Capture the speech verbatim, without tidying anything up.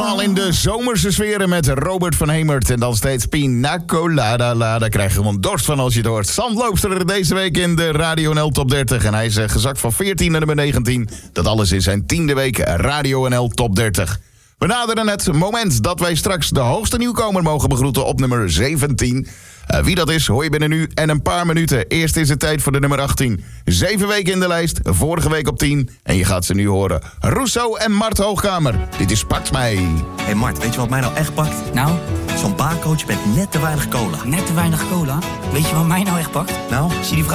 Helemaal in de zomerse sferen met Robert van Hemert. En dan steeds Pina Colada. La, daar krijg je gewoon dorst van als je het hoort. Zandloopster deze week in de Radio N L Top dertig. En hij is uh, gezakt van veertien naar nummer negentien. Dat alles in zijn tiende week Radio N L Top dertig. We naderen het moment dat wij straks de hoogste nieuwkomer mogen begroeten op nummer zeventien. Uh, wie dat is, hoor je binnen nu en een paar minuten. Eerst is het tijd voor de nummer achttien. Zeven weken in de lijst, vorige week op tien. En je gaat ze nu horen. Rousseau en Mart Hoogkamer. Dit is Pakt Mij. Hé hey Mart, weet je wat mij nou echt pakt? Nou? Zo'n baarcoach met net te weinig cola. Net te weinig cola? Weet je wat mij nou echt pakt? Nou? Zie die vrouw